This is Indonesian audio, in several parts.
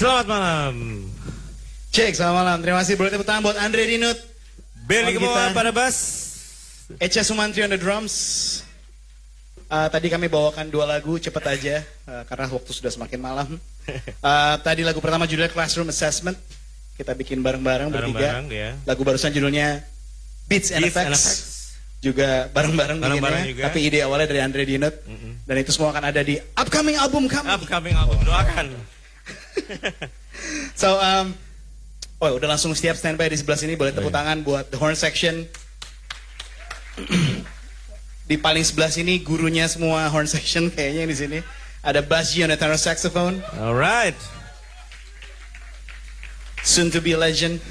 Selamat malam. Cek, selamat malam. Terima kasih. Boleh tepuk tangan buat Andre Dinut, Berli Kemauan pada bass, Echa Sumantri on the drums. Tadi kami bawakan 2 lagu, cepet aja, karena waktu sudah semakin malam. Tadi lagu pertama judulnya Classroom Assessment. Kita bikin bareng-bareng bertiga. Ya. Lagu barusan judulnya Beats and Effects. Juga bareng-bareng bikinnya. Juga. Tapi ide awalnya dari Andre Dinut. Dan itu semua akan ada di upcoming album kami. Upcoming album, doakan. So, udah langsung siap standby di sebelah sini. Boleh tepuk tangan buat the horn section. Di paling sebelah sini gurunya semua horn section kayaknya di sini. Ada Bass G on the tenor saxophone. Alright. Soon to be a legend.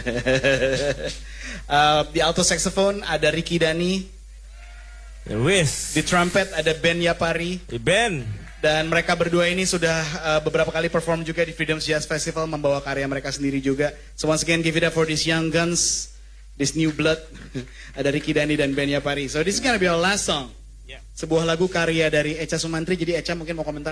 Di alto saxophone ada Ricky Dani. Wis. Di trumpet ada Ben Yapari. Ben. Dan mereka berdua ini sudah beberapa kali perform juga di Freedom Jazz Festival, membawa karya mereka sendiri juga. So once again give it up for these young guns, this new blood. Ada Ricky Dani dan Ben Yapari. So this is gonna be our last song. Yeah. Sebuah lagu karya dari Echa Sumantri. Jadi Echa mungkin mau komentar.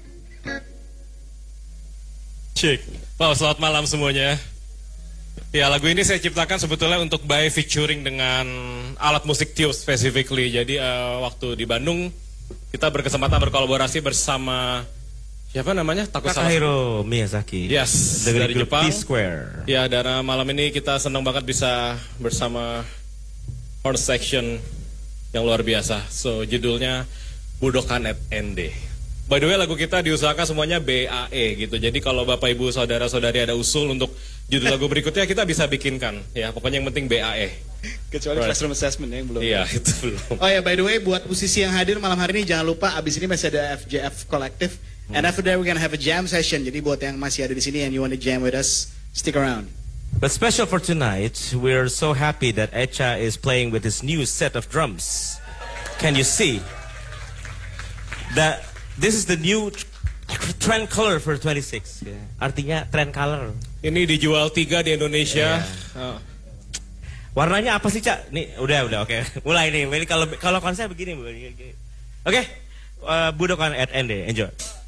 Cik. Wow, selamat malam semuanya. Ya, lagu ini saya ciptakan sebetulnya untuk by featuring dengan alat musik tube specifically. Jadi waktu di Bandung kita berkesempatan berkolaborasi bersama siapa namanya? Takahiro Miyazaki. Yes, dari Jepang. T-Square. Ya, dan malam ini kita senang banget bisa bersama horn section yang luar biasa. So, judulnya Budokan at ND. By the way, lagu kita diusahakan semuanya BAE gitu. Jadi kalau Bapak Ibu saudara-saudari ada usul untuk judul lagu berikutnya, kita bisa bikinkan. Ya, pokoknya yang penting BAE. Kecuali Classroom Assessment yang belum. Iya, itu belum. Oh ya, by the way, buat musisi yang hadir malam hari ini, jangan lupa abis ini masih ada FJF Collective. And after that we're gonna have a jam session. Jadi buat yang masih ada di sini and you want to jam with us, stick around. But special for tonight, we're so happy that Echa is playing with his new set of drums. Can you see? That this is the new trend color for 26. Artinya trend color. Ini dijual 3 di Indonesia. Warnanya apa sih, Cak? Nih, udah, oke. Mulai nih. Ini kalau konsep begini. Oke. Budokan at ND. Enjoy.